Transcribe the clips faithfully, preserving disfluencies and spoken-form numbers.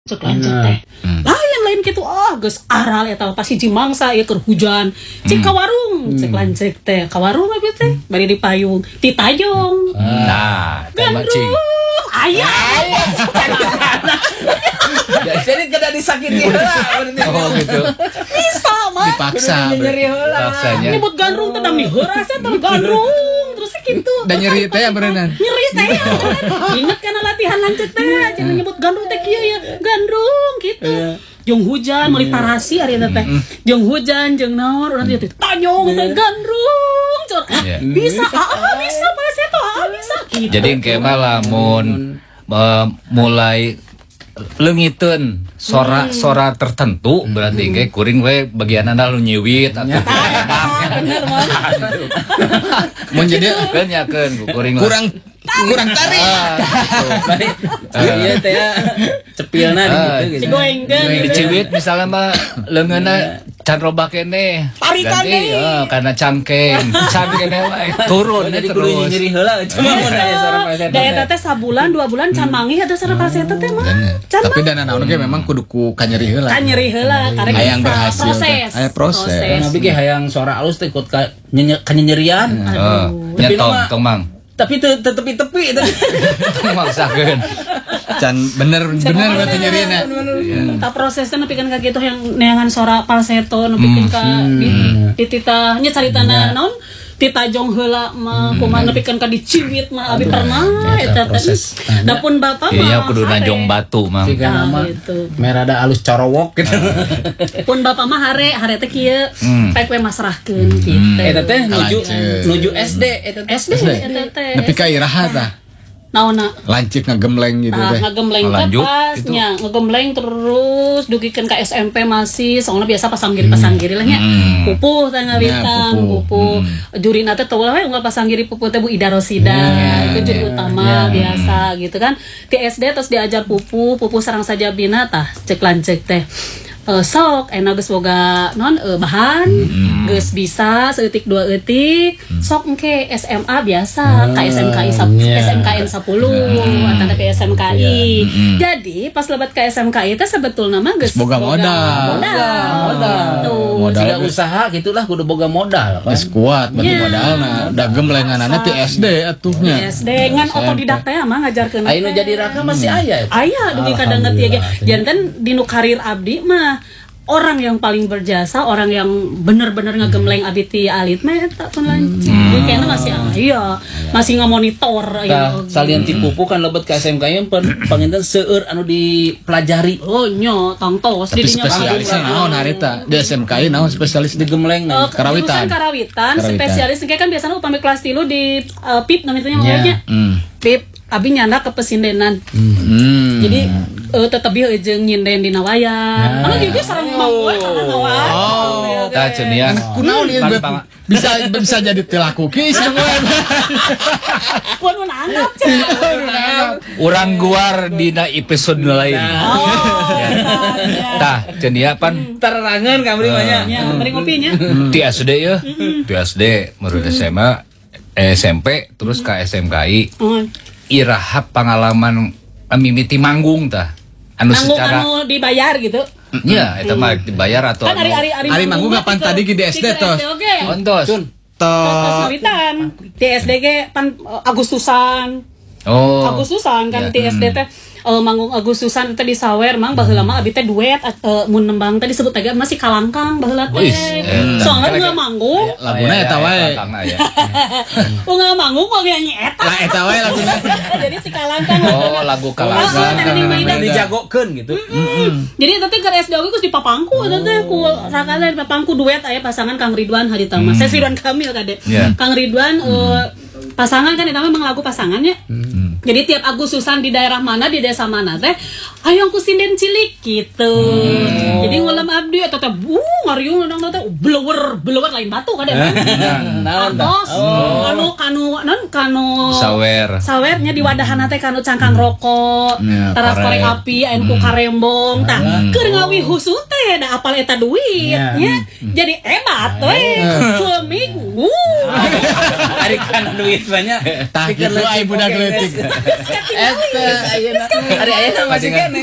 cek lanjut teh lain lain gitu ah geus aral eta pas hiji mangsa ieu keur hujan cek ka warung cek lanjut teh ka warung abi teh bari di payung ti tayong nah gandrung aya jadi kada disakiti heula oh gitu bisa mah dipaksa nyeri heula paksanya nyebut gandrung teh dami heuras eta gandrung terus kitu dan nyeri teh berenang nyeri teh inget kana latihan lanjut teh cenah nyebut gandrung teh kieu ya gandrung gitu jeung hujan meuli tarasi ari eta teh jeung hujan jeung naon urang teh tanyong teh gandrung cor bisa ah bisa pas eta ah bisa gitu jadi engke mah lamun uh, mulai leungiteun sora-sora tertentu berarti engke kuring we bagianna lu nyiwit atuh bener mah mun jadi keun yakeun kuring kurang kurang tarik ieu teh cepilna gitu goengkeun diciwit misalnya mah leungeunna can robah keneh tarikan deui heeh karena cangkeng cangkeng wae turun jadi terus kudu nyeri heula cuma mun aya sareng paseta da eta teh sabulan dua bulan can manggih ada sareng paseta teh mah can tapi dana naon ge memang kudu ku kanyeri heula kan nyeri heula karek hayang berhasil proses aya proses tapi ge hayang suara alus teh ikut ka nyerian heeh nyetong tong mang tapi tepi-tepi itu maksakeun can bener bener berarti nyerina ta prosesna nepikeun ka kitu yang neangan suara falsetto nepikeun ka di tita nya caritana naon ditajong heula mah kumaha nepikeun ka diciwit mah abi pernah eta teh dapun bapak mah iya kudu najong batu mah siga mah merada alus corowok gitu pun bapak mah hare hare teh kieu pek we masrahkeun kitu eta teh nuju nuju S D eta teh S D eta teh nepi ka iraha tah naonna lancip ngagemleng gitu ah, teh ngagemleng Oh, lanjut, pas gitu. nya ngagemleng terus dugikeun ka S M P masih soalnya biasa pasanggiri pasanggiri lah nya pupuh teh ngawitang Ya, pupuh. pupuh jurina teh teu we unggal pasanggiri pupuh teh Bu Ida Rosida itu juri utama biasa gitu kan di S D terus diajar pupuh pupuh sareng saja bina tah cek lancek teh Uh, sok enak geus boga non uh, bahan geus bisa seutik dua eutik sok engke S M A biasa K S M K I S M K N sepuluh atau ke S M K I jadi pas lebat ke S M K I teh sebetulna mah geus boga modal modal modal tidak usaha gitulah kudu boga modal geus kuat batu modalna da gemlenganana ti S D atuhnya S D ngan otodidak teh mah ngajarkeun ayeuna jadi raka masih aya aya dugi kadang ngerti ya jantan dinu karir abdi mah orang yang paling berjasa, orang yang benar-benar ngegemleng abdi ti alit mah eta pun lanjut. Hmm. Kayaknya masih aya, masih ngamonitor ya. Salian ti pupu kan lebet ka S M K nya panginten seueur anu dipelajari. Oh nya tangtos tapi spesialisnya naon harita di S M K I naon spesialis di gemleng uh, karawitan. karawitan spesialis kayak kan biasanya upami kelas tilu di uh, P I P namanya ngomongnya. P I P abi nyanda kepesindenan. Hmm. Jadi uh, tetep ieu jeung nyinden dina wayang. Anu dia sareng manggoy sareng ngawang. oh tah cenah kunaon ieu bisa bisa jadi tilaku geus Kuan mun anggap cenah. urang guar dina episode lain Oh. tah cenah pan terangan kamari mah nya. Ya, mari ngopi nya. ti S D ya ti S D menurut S M A S M P terus ke S M K I iraha pengalaman mimiti manggung tah anu Nanggung secara anu dibayar gitu. iya eta mah dibayar atau Kan hari-hari Ari manggung kapan tadi di S D tos? ontos toh Kawitan di S D ge pan uh, Agustusan. oh Agustusan kan ya. di S D teh uh, manggung Agustusan teh di sawer mang baheula mah abi teh duet uh, mun nembang teh disebut teh masih kalangkang baheula teh. Wis, eta. Soalnya nggak manggung. laguna eta wae Oh nggak manggung kok nyanyi eta. lah eta wae laguna Jadi si kalangkang. oh lagu kalangkang dijagokeun gitu. Jadi tadi ke S D oge geus dipapangku eta teh ku rakana dipapangku duet aya pasangan Kang Ridwan harita mah. Saya Ridwan Kamil kade. Yeah. Kang Ridwan uh, pasangan kan eta memang lagu pasangannya. Jadi tiap Agustusan di daerah mana di desa mana teh hayang ku sinden cilik gitu. Jadi ngulam abdi eta teh bu ngariung nang teh blower blower lain batu kade. Naon tah? Atos anu kanu non kanu sawer sawernya di wadahan teh kanu cangkang rokok Ya, taras korek korek. api anu ku karembong tah keur ngawi husu teh da apal eta duit nya jadi hebat we ceumik wuh Ari kana duit banyak. tah kitu ai budak leutik Eta ayeuna ari ayeuna masih kene.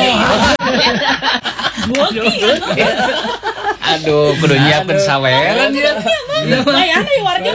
Aduh, kudu nyiapkeun saweran ya. Bayar nih warga.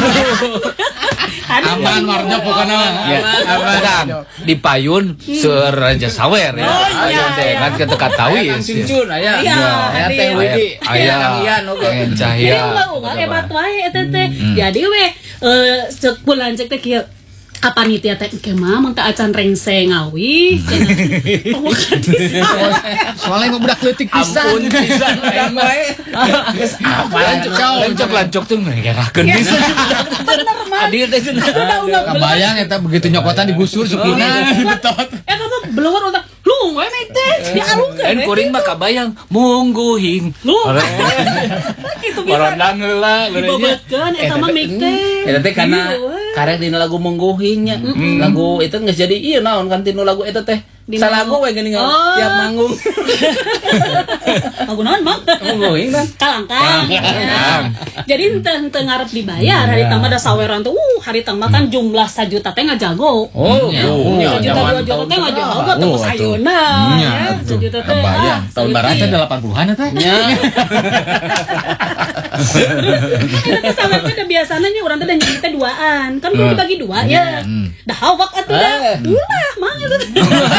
Aman warna pokoknya. Ya, aman. Di payun seur Raja Sawer ya. Ayo teh kan ke teka tawis. Cincun aya. Iya, Aya teh Widi. Aya Ian oge. Pengen Jadi cahaya. ulah hebat wae eta teh. Jadi we eh cek bulan cek teh kieu kapanitia teh ke mah mun teh acan rengseng ngawi. Pemuka di Soalnya mau budak leutik pisan. Ampun pisan udah wae. Geus apa Lancok-lancok tuh ngerakeun bisa. Hadir teh Kebayang eta begitu nyokotan digusur sukina. Betot. Eta tuh beleur udah lu we teh dialungkeun. Dan kuring mah kabayang mungguhing. Lu. Itu bisa. Parondang heula Dibobotkeun eta mah mik teh. Eta teh kana karek dina lagu mengguhingnya. Lagu itu geus jadi ieu naon kan tinu lagu eta teh. Salagu we geuning tiap manggung. Lagu naon mah? Mengguhing kan. Kalangkang. Jadi henteu henteu ngarep dibayar hari tama da saweran tuh uh hari tama kan jumlah sajuta teh ngajago. Oh, Sajuta dua juta teh ngajago tuh sayuna. Nya, Sajuta teh. kebayang. Tahun barat teh delapan puluhan eta. nya. Eta sawer teh da biasana nya urang teh da nyanyi teh duaan. Kan kudu dibagi dua ya. Dah hawak atuh da. Ulah mah eta teh.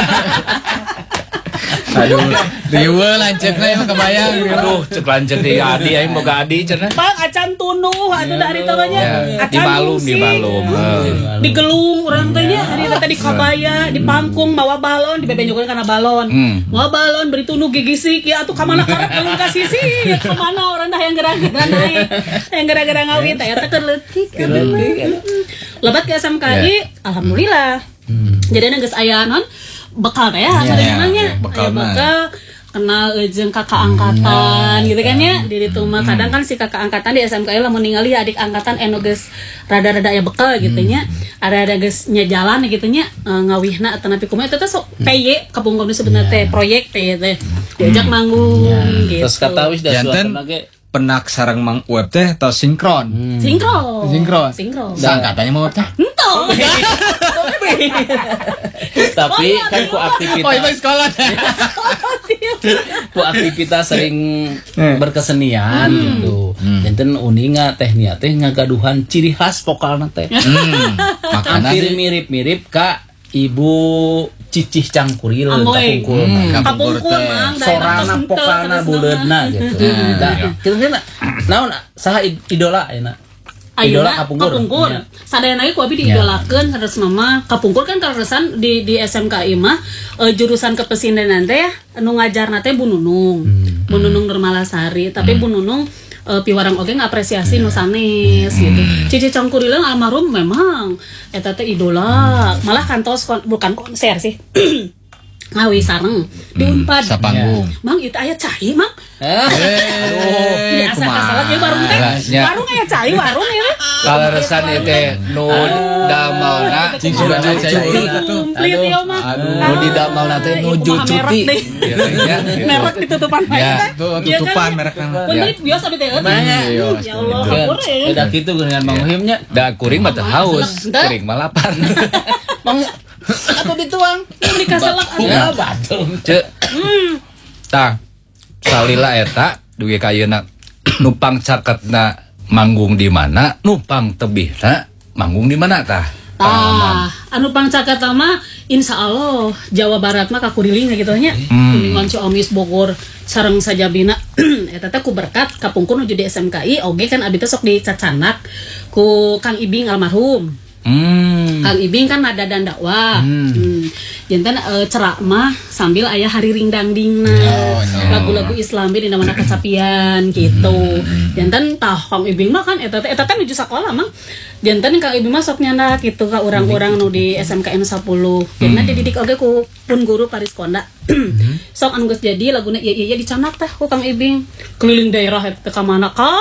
Aduh, riweuh lancekna emang kebayang. Aduh, cek lanjut di Adi aing boga Adi cenah. Bang acan tunuh atuh da hari tama nya. Ya, di balum di balum. Digelung urang teh nya hari teh di kabaya, di pangkung bawa balon, dibebenjokeun kana balon. Bawa balon beri tunuh gigisik ya atuh ka mana karep galung ka sisi. Ka mana urang dah yang gara-gara naik. Yang gara-gara ngawit teh eta keur leutik. Lebat ke S M K I, alhamdulillah. Jadi geus aya naon bekal teh ya sareunanya. Aya bekal kenal jeung kakak angkatan gitu kan ya. Di ditu mah kadang kan si kakak angkatan di S M K I lamun ningali adik angkatan eno geus rada-rada aya bekal gitu nya. Ada-ada geus nya jalan gitu nya ngawihna atawa nepi kumaha eta teh sok P Y kapungkur sebenarnya teh proyek teh teh. Diajak manggung gitu. Terus katawis da Janten suasana ge penak sareng mang web teh atau sinkron. Sinkron. Sinkron. Sinkron. Sangkatanya mau teh. Entong. tapi kan ku aktivitas Oh, itu sekolah. ku aktivitas sering berkesenian gitu. Janten uninga teh nya teh ngagaduhan ciri khas vokalna teh. Makana Hampir mirip-mirip ka Ibu Cicih Cangkuril Amoy. kapungkur. Kapungkur mang Sorana vokalna buleudna gitu. Da kira-kira naon saha idola ayeuna? Idola kapungkur. Kapungkur. Sadayana ge ku abi diidolakeun sanes mama. Kapungkur kan karesan di di S M K I mah e, jurusan kepesidenan teh ya anu ngajarna teh Bu Nunung. Hmm. Bu Nunung Nurmalasari, tapi hmm. Bu Nunung e, piwarang oge ngapresiasi nu sanes gitu. Cici Cangkurileun almarhum memang eta teh idola. Malah kantos kon, bukan konser sih. Ngawi sareng di Unpad. Sapanggung. Mang itu aya cai, Mang. Aduh, Biasa kasalah ge warung teh. Warung aya cai warung ya. Kaleresan ieu teh nu damelna Cing sudah cai Komplit ieu mah. nu di damelna teh nuju cuti. Merek ditutupan wae Ya, teh. tuh tutupan merekna. Bener biasa teh eueuh. Ya Allah, hampur ya. Udah gitu dengan Mang Uhimnya. Da kuring mah teu haus, kuring mah lapar. Mang atau dituang Ini kasalak ya batu. Ceu. Tah. Salila eta dugi kayeuna nupang caketna manggung di mana, nupang tebihna manggung di mana tah? Tah, anu pangcaket mah insyaallah Jawa Barat mah kakuriling gitu nya. Kuningan Ciamis Bogor sareng sajabina eta teh ku berkat kapungkur nuju di S M K I oge kan abi teh sok dicacanak ku Kang Ibing almarhum. Hmm. Kang Ibing kan nada dan dakwah. Hmm. hmm. Jantan e, ceramah sambil aya hari ringdangdingna. Oh, no. Lagu-lagu Islami di mana kecapian gitu. Jantan tah Kang Ibing mah kan eta teh eta teh nuju sakola mah. Jantan Kang Ibing mah sok nyandak gitu ka urang-urang nu di S M K N sepuluh. Jantan dididik oge ku pun guru Paris Konda. Sok anu geus jadi laguna ieu ieu dicanak teh ku Kang Ibing. Keliling daerah eta ka mana ka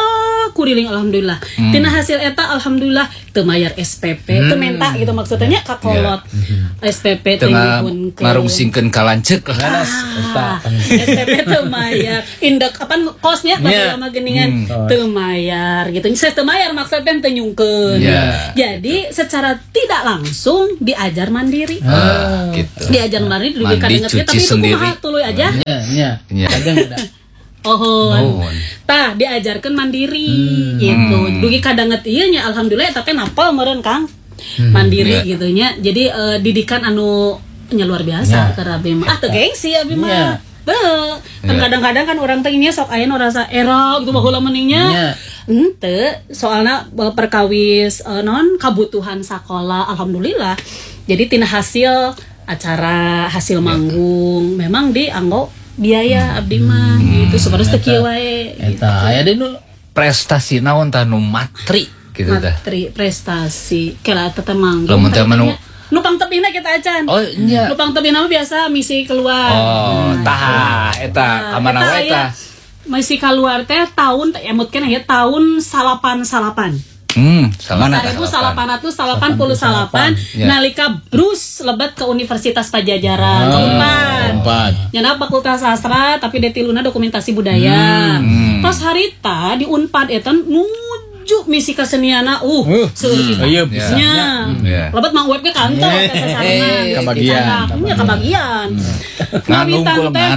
kuriling alhamdulillah. Hmm. Tina hasil eta alhamdulillah teu mayar S P P, hmm. teu menta gitu maksudnya kakolot. Yeah. S P P teh nyuhunkeun. Ngarungsingkeun kalancek ah, S P P teu mayar. Indek apa kosnya bagi lama geningan hmm. teu mayar gitu. Saya teu mayar maksudnya teu nyungkeun. Yeah. Jadi secara tidak langsung diajar mandiri. Ah, gitu. Diajar mandiri dulu kadang tapi itu kumaha tuluy aja. Iya, iya. Kadang udah. Oh, tah diajarkan mandiri hmm. gitu. Dugi kadanget ieu nya alhamdulillah eta teh napal meureun Kang. Hmm. Mandiri yeah. gitu nya. Jadi uh, didikan anu nya luar biasa yeah. ke abi mah. Ah teu gengsi abi mah. Yeah. Beuh. Kan yeah. kadang-kadang kan urang teh nya sok aya nu rasa era gitu baheula meningnya. Yeah. Henteu, soalna uh, perkawis uh, non kebutuhan sakola alhamdulillah. Jadi tina hasil acara hasil manggung yeah. memang dianggo biaya abdi mah gitu sebenarnya teh kieu wae eta aya deui nu prestasi naon tah nu matri gitu tah matri prestasi kala teh manggung lamun teh manu nu pangtebihna kita acan oh nya nu pangtebihna mah biasa misi keluar oh tah eta ka mana wae tah misi keluar teh tahun teh emutkeun aya tahun salapan salapan Hmm, seribu delapan ratus delapan puluh delapan nalika Bruce lebet ke Universitas Pajajaran, oh, Unpad. Nyana Fakultas Sastra tapi detiluna dokumentasi budaya. Hmm. Pas harita di Unpad eta nuju misi keseniana uh, uh seueur iya nya. Lebet mah web ke kantor teh sasarana. Kebagian. Nya kebagian. Nganggung ngan.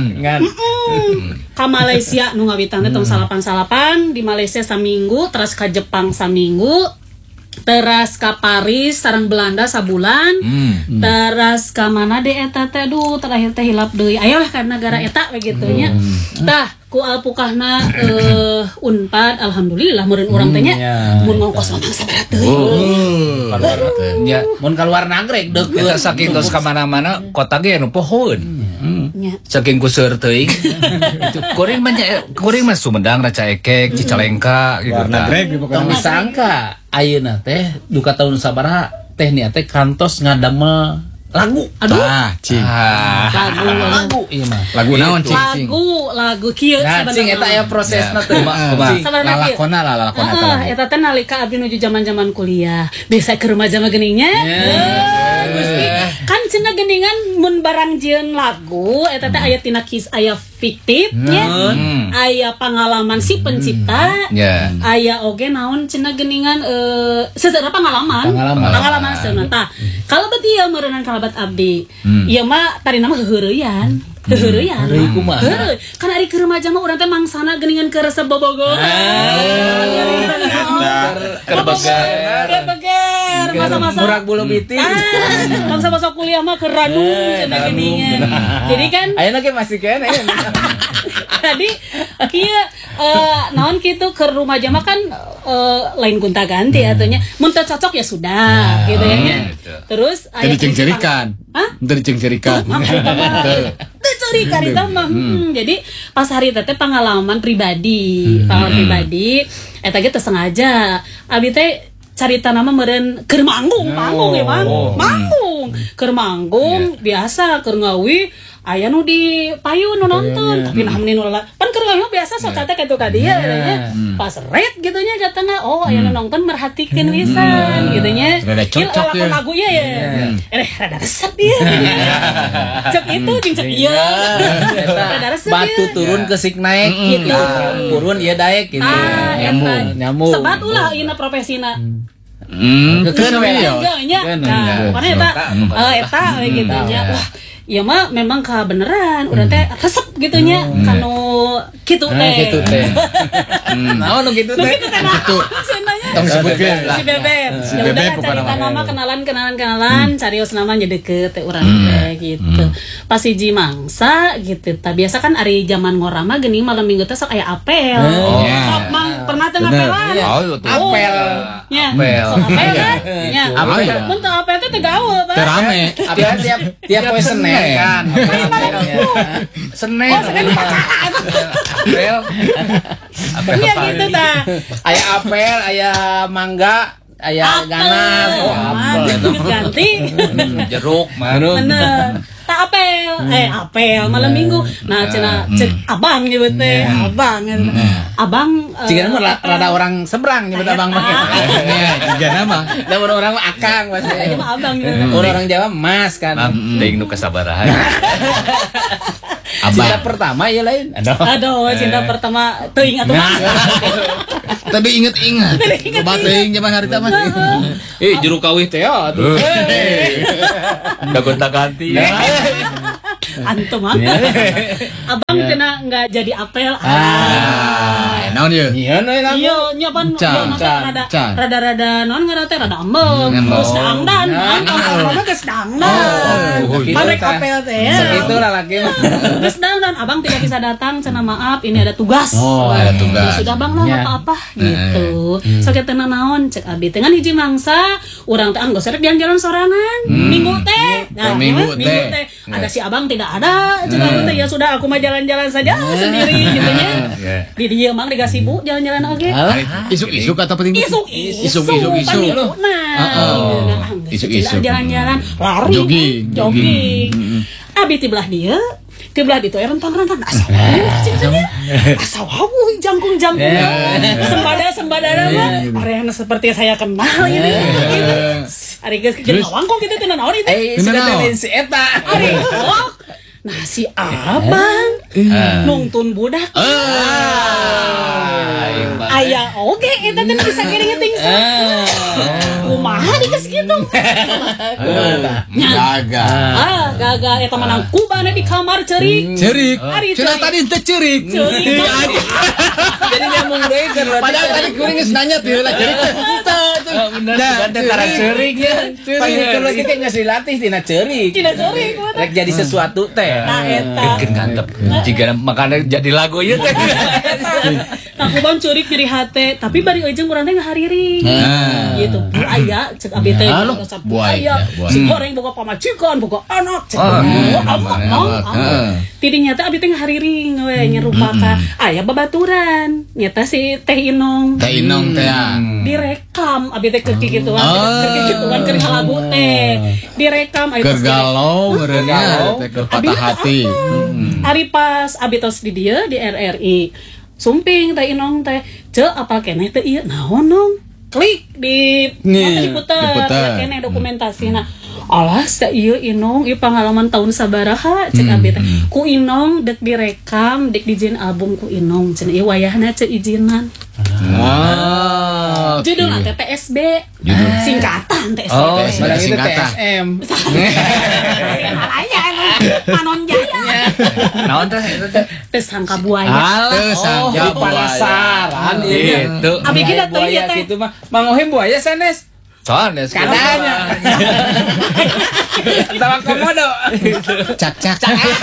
Ka Malaysia nu ngawitan teh tahun salapan salapan di Malaysia saminggu terus ka Jepang saminggu teras ka Paris sareng Belanda sabulan hmm. teras ka mana deh eta teh aduh terakhir teh hilap deui ayolah ka negara eta begitunya hmm. tah ku alpukahna uh, Unpad alhamdulillah meureun urang teh nya mun ngongkos mah sabaraha teuing nya mun ka luar negeri deuk kita saking tos ka mana-mana kota ge anu pohon saking kuseur teuing itu kuring mah kuring mah Sumedang Raca Ekek Cicalengka gitu luar negeri tong disangka ayeuna teh duka tahun sabaraha teh nya teh kantos ngadamel lagu aduh ah cing ah, lagu lagu ieu mah lagu naon cing lagu lagu kieu sebenarnya cing eta aya prosesna teh lalakona lalakona ah eta teh nalika abdi nuju zaman-zaman kuliah biasa ke rumah jama geuninnya Gusti kan cenah geuningan mun barang jieun lagu eta teh aya tina kis aya fiktif nya aya pengalaman si pencipta aya oge naon cenah geuningan eh secara pengalaman pengalaman seuneu tah kalebet ieu meureunnan kalabat abdi ieu mah tadi nama heureuyan heureuyan heureuy kumaha heureui kan ari keur remaja mah urang teh mangsana geuningan keur resep bobogohan kerbeger kerbeger masa-masa murag bulu biting masa-masa kuliah mah keur ranum cenah geuningan jadi kan ayeuna ge masih kene tadi kieu naon kitu keur rumaja mah kan lain gonta-ganti atunya mun teu cocok ya sudah gitu ya terus aya dicengcerikan hah teu dicengcerikan teu cerita eta mah jadi pas hari teh pengalaman pribadi pengalaman pribadi eta ge teu sengaja abi teh carita nama meureun keur manggung manggung ya manggung manggung keur manggung biasa keur ngawi aya nu di payun nu nonton tapi nah meni nu pan keur ngawi biasa sok teh kitu ka dieu nya pas red gitu nya jatana oh aya nu nonton merhatikeun wisan gitu nya cocok ya lagu ya eh rada resep ieu cek itu jeung cek ieu rada resep batu turun ke sik naik gitu turun ieu daek gitu nyambung nyambung sebat ulah ieu profesina Hmm, keren ya. Nah, pokoknya eta, eh eta gitu nya. Wah, ya mah memang kebenaran, urang teh resep gitu nya, kanu kitu teh. Kitu teh. Naon nu kitu teh? Kitu. Tong sebutkeun si Bebek. Si Bebek cari nama kenalan-kenalan-kenalan, carios nama nya deket teh urang teh gitu. Pas hiji mangsa gitu. Tah biasa kan ari zaman ngorama geuning malam minggu teh sok aya apel. Sok mang pernah teu ngapelan. Apel. Nya. Apel kan? Ya. Apel. Mun teu apel teh teu gaul, Pak. Teu rame. Apel tiap tiap poe Senin kan. Senin. Oh, Senin Apel. Iya gitu tah. Aya apel, aya mangga, aya ganas, oh apel. ganti. Jeruk mah. Bener. Tak apel, eh apel malam minggu. Nah, cenah cek abang nyebut teh, abang. Abang eh, Jika mah rada orang seberang nyebut abang mah. Juga nama. Lamun orang mah akang pasti. Ayo mah abang. Orang orang Jawa mas kan. Deing nu kasabaraha. Cinta pertama ya lain. Aduh. Aduh, cinta pertama teuing atuh. Tadi inget-inget. Bating zaman hari taman. Eh jeruk kawih teh atuh. Da gonta-ganti. Antum mah. Abang cenah enggak jadi apel. Ah, naon ye? Iya no lagu. Iya, nyoban Can, nyoban rada can. rada-rada non ngaran teh rada ambek. Ambek. Geus dangdan, abang mah geus dangdan. Oh, gitu Barek tah. apel teh. Segitu lah laki mah. Geus dangdan, abang tidak bisa datang, cenah maaf, ini ada tugas. Oh, ada tugas. Ya sudah bang lah Ya. apa-apa gitu. Sok teh naon cek abi teh ngan hiji mangsa, urang teh anggo serek jalan-jalan sorangan. Minggu teh. Oh, minggu teh. Ada si abang tidak ada, cek abi teh ya sudah aku mah jalan-jalan saja sendiri gitu nya. Di dia mang diga sibuk jalan-jalan oge. Isuk-isuk atau penting? Isuk-isuk. Isuk-isuk. Nah, Isuk-isuk. jalan-jalan, lari, Jogging. jogging. Abi ti belah dia, ti belah itu rentang-rentang asa wae, asa wae jangkung-jangkung. Sembada-sembada mah, arehna seperti saya kenal ini. Ari geus jeung wangkong kitu teh naon itu? Eh sudah teh si eta. Ari oh. Nah si abang nungtun budak. Aya oge eta teh bisa kiring tingsa. Kumaha dikeus kitu? Gaga. Ah, gaga eta menang kubana di kamar ceurik. Cerik. Ari Cenah ceurik. tadi teh cerik. Ceurik. Jadi nyambung deui keur Padahal tadi kuring geus nanya teh lah cerik teh. bener ada tara ceurik ya. Panggil keur lagi teh geus dilatih tina ceurik. Tina ceurik mah. Rek jadi sesuatu teh. Nah eta. Bikin ngantep. Jika makanya jadi lagu ieu teh. Nah, kuban ceurik nyeri hate, tapi bari eujeung urang teh ngahariring. Nah. Gitu. Buaya cek abi teh. Halo, buaya, buaya. Si goreng boga pamajikan, boga anak cek. Oh, Oh, anak, anak. Heeh. Tidinya teh abi teh ngahariring we nyerupa ka aya babaturan. Nyata si Teh Inong. Teh Inong teh. Direkam abi teh keur kikituan, Oh. keur kikituan keur lagu teh. Direkam aya Keur tos galau meureunnya teh keur patah hati. Ari pas abi tos di dieu di R R I. Sumping Teh Inong teh, "Ceu apal keneh teh ieu naon nong?" Klik di Nih, diputer, diputer. ya keneh dokumentasina. Alas teh ieu Inong ieu pengalaman tahun sabaraha cek abi teh. Ku Inong dek direkam, dek dijieun album ku Inong. Cenah ieu wayahna ceu izinan. Ah. Judulna teh T S B. Singkatan T S B. Oh, T S B. Padahal itu T Singkatan. S M. Aya emang Panon Jaya. Naon teh eta teh? Teh sangka buaya. Teu sangka Jadi penasaran ieu. Gitu. Abi kita teh buaya ieu teh. gitu mah. Mangohem buaya sanes. Soalnya Kadanya. Tawa komodo. Cak cak.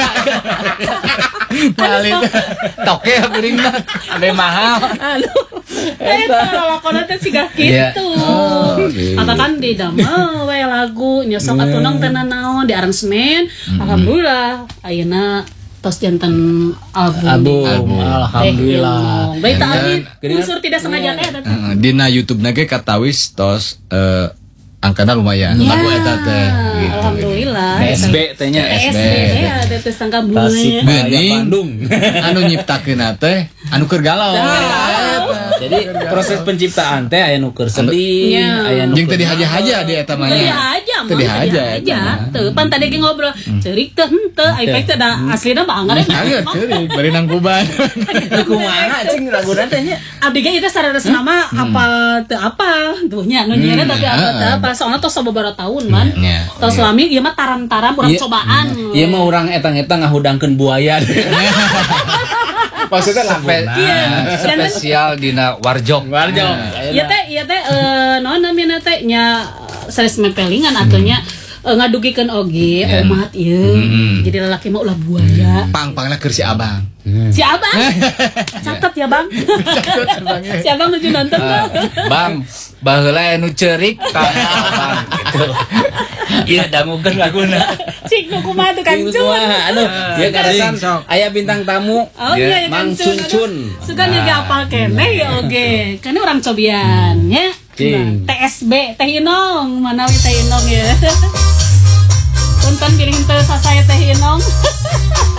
Balik. toke piring mah ade mahal. Aduh. Eta lalakonna teh siga Iya. kitu. Apa kan di damel we lagu nyosok atunong teh naon di aransemen. Alhamdulillah ayeuna tos janten album. Album. Alhamdulillah. Baik tak Dan- abi unsur tidak sengaja teh eta teh. Heeh, Dina YouTube nage katawis tos eh, angkana lumayan. Ya, Lagu eta teh gitu. Alhamdulillah. T S B tehnya. T S B ya teh teh sangka Tasik buaya. Malaya Geuning. Bandung. Anu nyiptakeun teh anu keur galau. Jadi proses penciptaan teh aya nu keur sedih, Ya. aya nu Jeung teu keur dihaja-haja di eta mah. Tadi nya. aja, Teu dihaja. aja. Tuh, pan tadi ge ngobrol, cerik teh henteu, ai baik teh da aslina mah anggar. Angger ceurik bari nang kuban. kumaha cing laguna teh nya. Abdi ge itu sarana nama apa teu apa tuh nya nu nyeuna tapi apa teu apa soalnya tos sababaraha tahun man. Nya. Tos lami ieu mah taram-taram urang Iya. cobaan. Ieu mah urang etang-etang ngahudangkeun buaya. Maksudnya Sampai Iya. Dan- spesial dina warjok. Warjong. Ieu teh ieu teh eh naon namina teh nya sanes mepelingan atunya ngadugikeun oge omat ieu. Jadi lalaki mah ulah buaya. Pang-pangna keur si Abang. Si Abang. Catet ya, Bang. Si Abang nuju nonton tuh. Bang, baheula anu ceurik ka Bang gitu. Iya dangukeun laguna. Cik nu kumaha tuh Kang Cun. Aduh, ya karasan Sok. aya bintang tamu. Oh iya ya Mang Kang Cun. Cun Cun. Suka nya ge apal keneh ya oge. Kan urang cobian nya. Cing. T S B Teh Inong, manawi Teh Inong ya. Punten piring teu sasaya Teh Inong.